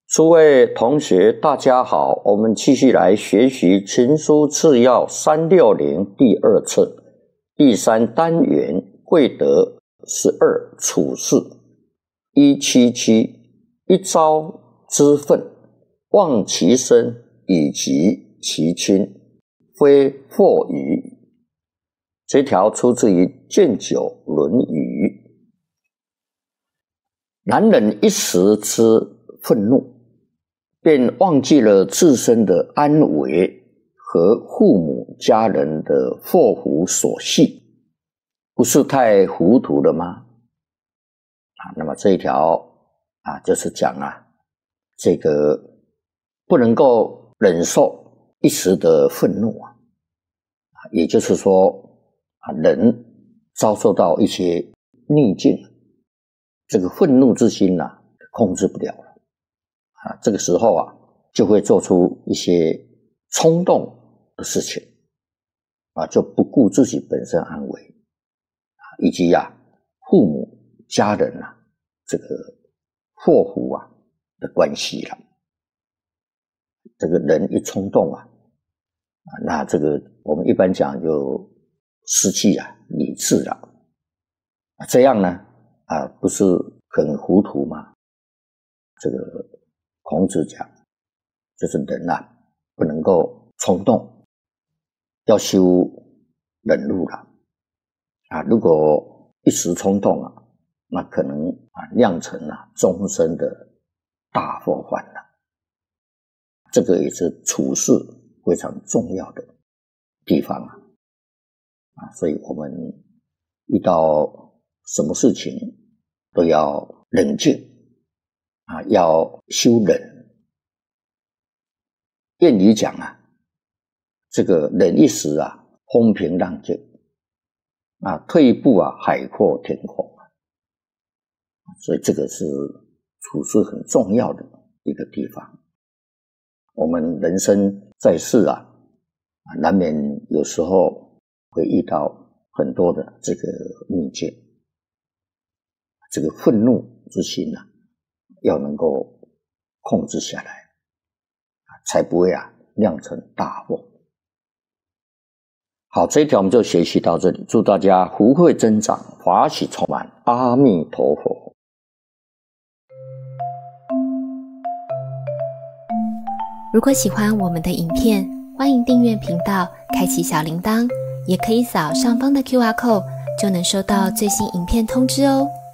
诸位同学大家好，我们继续来学习群书治要360第2册第3单元贵德12处事177一朝之愤，忘其身以及其亲，非惑矣。这条出自于《建九论语》。男人一时之愤怒，便忘记了自身的安危和父母家人的祸福所系，不是太糊涂了吗？那么这一条就是讲这个不能够忍受一时的愤怒也就是说人遭受到一些逆境，这个愤怒之心控制不了了这个时候就会做出一些冲动的事情就不顾自己本身安危以及父母家人这个祸福的关系了。这个人一冲动那这个我们一般讲就失去理智了这样呢不是很糊涂吗？这个孔子讲就是人不能够冲动，要修忍辱了如果一时冲动那可能酿成终身的大祸患了。这个也是处事非常重要的地方所以我们遇到什么事情都要冷静要修忍。谚语讲这个忍一时风平浪静退一步海阔天空所以这个是处事很重要的一个地方。我们人生在世难免有时候会遇到很多的这个逆境，这个愤怒之心要能够控制下来才不会酿成大祸。好，这一条我们就学习到这里，祝大家福慧增长，法喜充满，阿弥陀佛。 如果喜欢我们的影片，欢迎订阅频道，开启小铃铛，也可以扫上方的 QR code， 就能收到最新影片通知哦。